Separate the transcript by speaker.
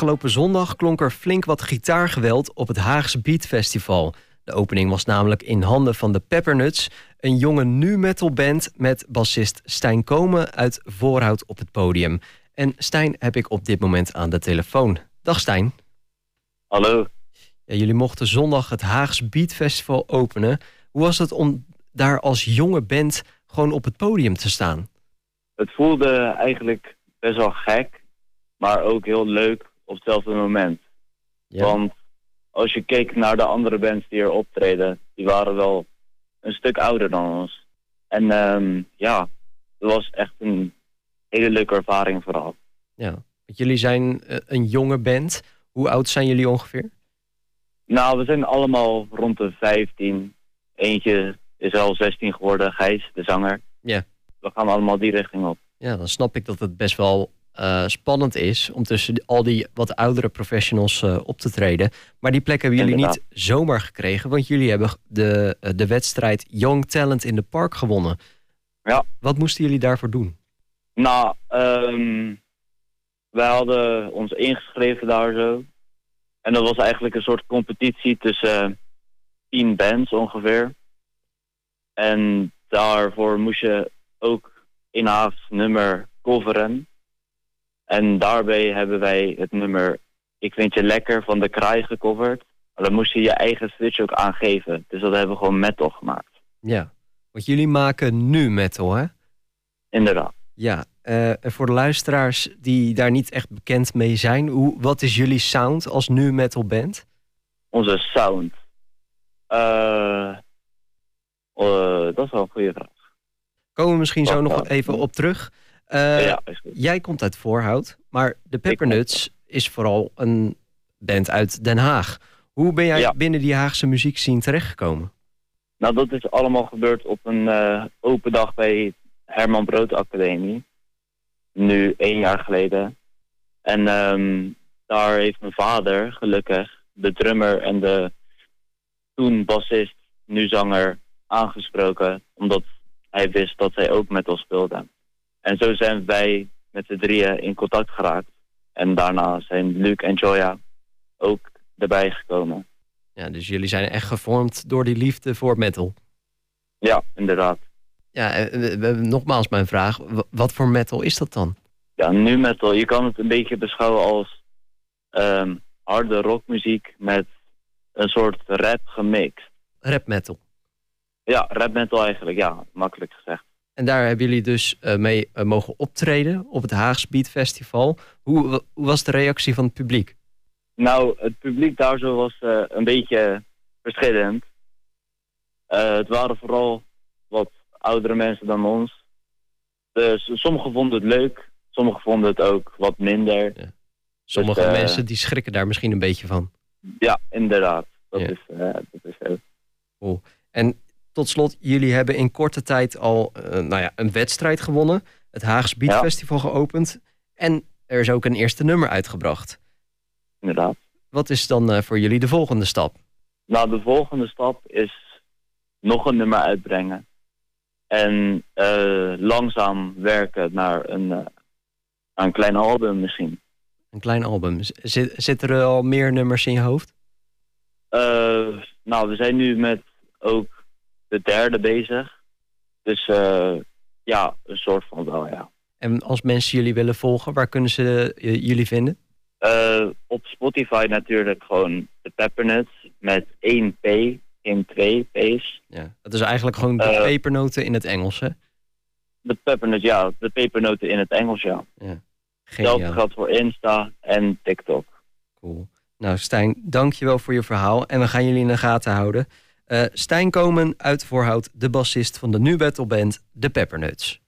Speaker 1: Afgelopen zondag klonk er flink wat gitaargeweld op het Haagse Beat Festival. De opening was namelijk in handen van de Peppernuts, een jonge nu-metal band met bassist Stijn Komen uit Voorhout op het podium. En Stijn heb ik op dit moment aan de telefoon. Dag Stijn.
Speaker 2: Hallo.
Speaker 1: Ja, jullie mochten zondag het Haagse Beat Festival openen. Hoe was het om daar als jonge band gewoon op het podium te staan?
Speaker 2: Het voelde eigenlijk best wel gek, maar ook heel leuk op hetzelfde moment.
Speaker 1: Ja.
Speaker 2: Want als je keek naar de andere bands die er optreden, die waren wel een stuk ouder dan ons. En het was echt een hele leuke ervaring vooral.
Speaker 1: Ja, want jullie zijn een jonge band. Hoe oud zijn jullie ongeveer?
Speaker 2: Nou, we zijn allemaal rond de 15. Eentje is al 16 geworden, Gijs, de zanger.
Speaker 1: Ja.
Speaker 2: We gaan allemaal die richting op.
Speaker 1: Ja, dan snap ik dat het best wel spannend is om tussen al die wat oudere professionals op te treden. Maar die plek hebben jullie
Speaker 2: Inderdaad.
Speaker 1: niet zomaar gekregen, want jullie hebben de wedstrijd Young Talent in the Park gewonnen.
Speaker 2: Ja.
Speaker 1: Wat moesten jullie daarvoor doen?
Speaker 2: Nou, wij hadden ons ingeschreven daar zo. En dat was eigenlijk een soort competitie tussen 10 bands ongeveer. En daarvoor moest je ook een Haags nummer coveren. En daarbij hebben wij het nummer Ik Vind Je Lekker van De Kraai gecoverd. Maar dan moest je je eigen switch ook aangeven. Dus dat hebben we gewoon metal gemaakt.
Speaker 1: Ja, want jullie maken nu metal, hè?
Speaker 2: Inderdaad.
Speaker 1: Ja, en voor de luisteraars die daar niet echt bekend mee zijn, wat is jullie sound als nu metal band?
Speaker 2: Onze sound. Dat is wel een goede vraag.
Speaker 1: Komen we misschien zo
Speaker 2: Wacht,
Speaker 1: nog
Speaker 2: wacht.
Speaker 1: even op terug.
Speaker 2: Ja, is goed.
Speaker 1: Jij komt uit Voorhout, maar de Peppernuts is vooral een band uit Den Haag. Hoe ben jij binnen die Haagse muziekscene terechtgekomen?
Speaker 2: Nou, dat is allemaal gebeurd op een open dag bij Herman Brood Academie. Nu 1 jaar geleden. En daar heeft mijn vader, gelukkig, de drummer en de toen bassist, nu zanger, aangesproken. Omdat hij wist dat zij ook met ons speelden. En zo zijn wij met de drieën in contact geraakt. En daarna zijn Luc en Joya ook erbij gekomen.
Speaker 1: Ja, dus jullie zijn echt gevormd door die liefde voor metal.
Speaker 2: Ja, inderdaad.
Speaker 1: Ja, nogmaals mijn vraag. Wat voor metal is dat dan?
Speaker 2: Ja, nu metal. Je kan het een beetje beschouwen als harde rockmuziek met een soort rap gemixt.
Speaker 1: Rap metal.
Speaker 2: Ja, rap metal eigenlijk. Ja, makkelijk gezegd.
Speaker 1: En daar hebben jullie dus mee mogen optreden op het Haagse Beat Festival. Hoe was de reactie van het publiek?
Speaker 2: Nou, het publiek daar zo was een beetje verschillend. Het waren vooral wat oudere mensen dan ons. Dus sommigen vonden het leuk. Sommigen vonden het ook wat minder.
Speaker 1: Ja. Sommige mensen die schrikken daar misschien een beetje van.
Speaker 2: Ja, inderdaad. Dat
Speaker 1: Ja.
Speaker 2: is zo.
Speaker 1: Cool. En tot slot, jullie hebben in korte tijd al een wedstrijd gewonnen. Het Haagse Beat Festival geopend. En er is ook een eerste nummer uitgebracht.
Speaker 2: Inderdaad.
Speaker 1: Wat is dan voor jullie de volgende stap?
Speaker 2: Nou, de volgende stap is nog een nummer uitbrengen. En langzaam werken naar een klein album misschien.
Speaker 1: Een klein album. Zitten er al meer nummers in je hoofd?
Speaker 2: Nou, we zijn nu met ook de derde bezig. Dus een soort van wel, ja.
Speaker 1: En als mensen jullie willen volgen, waar kunnen ze jullie vinden?
Speaker 2: Op Spotify natuurlijk gewoon de Peppernuts met 1 P, geen 2 P's.
Speaker 1: Ja, dat is eigenlijk gewoon de pepernoten in het Engels, hè?
Speaker 2: De Peppernuts, ja. De pepernoten in het Engels, ja.
Speaker 1: Ja.
Speaker 2: Hetzelfde geldt voor Insta en TikTok.
Speaker 1: Cool. Nou, Stijn, dankjewel voor je verhaal. En we gaan jullie in de gaten houden. Stijn Komen uit Voorhout, de bassist van de nu battleband de Peppernuts.